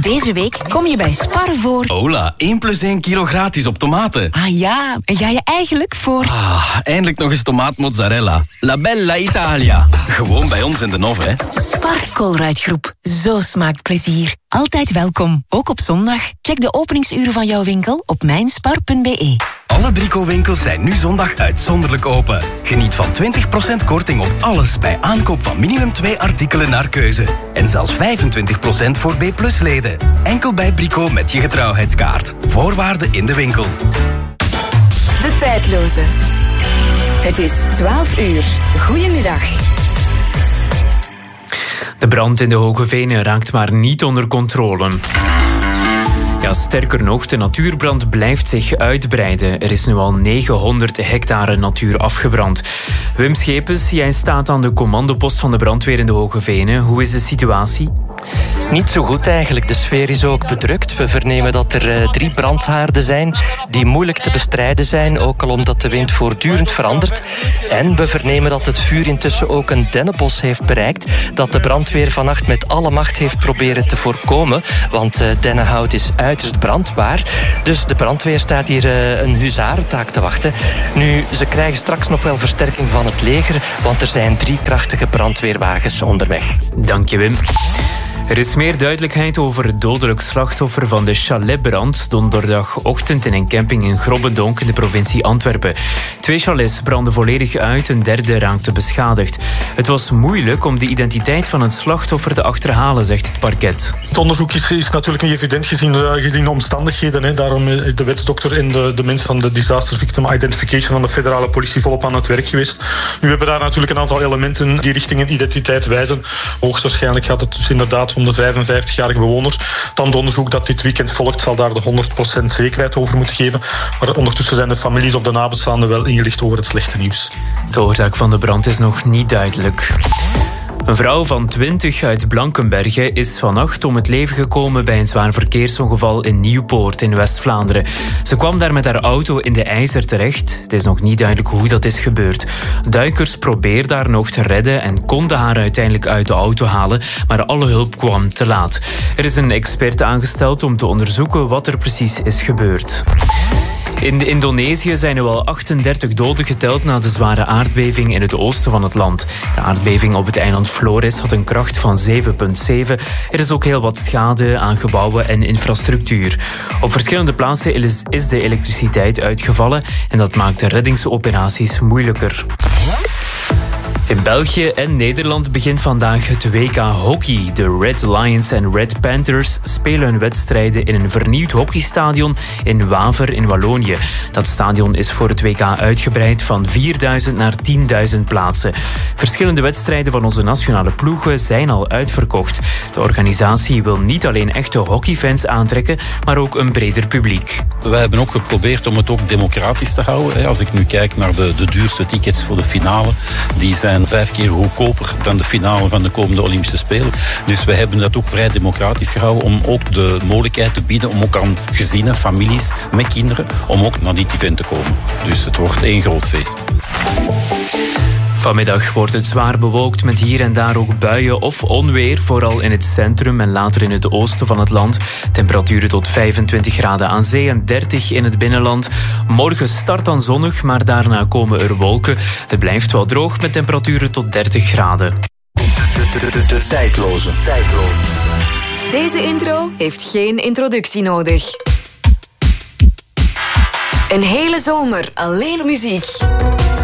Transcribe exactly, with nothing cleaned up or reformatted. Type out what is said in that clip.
Deze week kom je bij Spar voor... Hola, één plus één kilo gratis op tomaten. Ah ja, en ga je eigenlijk voor... Ah, eindelijk nog eens tomaatmozzarella. La Bella Italia. Gewoon bij ons in de Nov, hè. Spar Colruyt-groep. Zo smaakt plezier. Altijd welkom, ook op zondag. Check de openingsuren van jouw winkel op mijnspar punt be. Alle Brico-winkels zijn nu zondag uitzonderlijk open. Geniet van twintig procent korting op alles bij aankoop van minimum twee artikelen naar keuze. En zelfs vijfentwintig procent voor B plus leden. Enkel bij Brico met je getrouwheidskaart. Voorwaarden in de winkel. De tijdloze. Het is twaalf uur. Goedemiddag. De brand in de Hoge Venen raakt maar niet onder controle. Ja, sterker nog, de natuurbrand blijft zich uitbreiden. Er is nu al negenhonderd hectare natuur afgebrand. Wim Schepens, jij staat aan de commandopost van de brandweer in de Hoge Venen. Hoe is de situatie? Niet zo goed eigenlijk. De sfeer is ook bedrukt. We vernemen dat er uh, drie brandhaarden zijn die moeilijk te bestrijden zijn, ook al omdat de wind voortdurend verandert. En we vernemen dat het vuur intussen ook een dennenbos heeft bereikt, dat de brandweer vannacht met alle macht heeft proberen te voorkomen, want uh, dennenhout is uiterst brandbaar. Dus de brandweer staat hier uh, een huzarentaak te wachten. Nu, ze krijgen straks nog wel versterking van het leger, want er zijn drie krachtige brandweerwagens onderweg. Dank je, Wim. Er is meer duidelijkheid over het dodelijk slachtoffer van de chaletbrand donderdagochtend in een camping in Grobbendonk in de provincie Antwerpen. Twee chalets brandden volledig uit, een derde raakte beschadigd. Het was moeilijk om de identiteit van het slachtoffer te achterhalen, zegt het parket. Het onderzoek is, is natuurlijk niet evident gezien, uh, gezien de omstandigheden. Hè. Daarom is de wetsdokter en de, de mensen van de Disaster Victim Identification van de federale politie volop aan het werk geweest. Nu hebben we daar natuurlijk een aantal elementen die richting een identiteit wijzen. Hoogstwaarschijnlijk gaat het dus inderdaad om de vijfenvijftigjarige bewoner. Dan het onderzoek dat dit weekend volgt zal daar de honderd procent zekerheid over moeten geven. Maar ondertussen zijn de families of de nabestaanden wel ingelicht over het slechte nieuws. De oorzaak van de brand is nog niet duidelijk. Een vrouw van twintig uit Blankenberge is vannacht om het leven gekomen bij een zwaar verkeersongeval in Nieuwpoort in West-Vlaanderen. Ze kwam daar met haar auto in de IJzer terecht. Het is nog niet duidelijk hoe dat is gebeurd. Duikers probeerden haar nog te redden en konden haar uiteindelijk uit de auto halen, maar alle hulp kwam te laat. Er is een expert aangesteld om te onderzoeken wat er precies is gebeurd. In Indonesië zijn er al achtendertig doden geteld na de zware aardbeving in het oosten van het land. De aardbeving op het eiland Flores had een kracht van zeven komma zeven. Er is ook heel wat schade aan gebouwen en infrastructuur. Op verschillende plaatsen is de elektriciteit uitgevallen en dat maakt de reddingsoperaties moeilijker. In België en Nederland begint vandaag het W K Hockey. De Red Lions en Red Panthers spelen hun wedstrijden in een vernieuwd hockeystadion in Waver in Wallonië. Dat stadion is voor het W K uitgebreid van vierduizend naar tienduizend plaatsen. Verschillende wedstrijden van onze nationale ploegen zijn al uitverkocht. De organisatie wil niet alleen echte hockeyfans aantrekken, maar ook een breder publiek. Wij hebben ook geprobeerd om het ook democratisch te houden. Als ik nu kijk naar de, de duurste tickets voor de finale, die zijn vijf keer goedkoper dan de finale van de komende Olympische Spelen. Dus wij hebben dat ook vrij democratisch gehouden om ook de mogelijkheid te bieden om ook aan gezinnen, families met kinderen, om ook naar dit event te komen. Dus het wordt één groot feest. Vanmiddag wordt het zwaar bewolkt met hier en daar ook buien of onweer, vooral in het centrum en later in het oosten van het land. Temperaturen tot vijfentwintig graden aan zee en dertig in het binnenland. Morgen start dan zonnig, maar daarna komen er wolken. Het blijft wel droog met temperaturen tot dertig graden. De, de, de, de tijdloze. tijdloze. Deze intro heeft geen introductie nodig. Een hele zomer alleen muziek.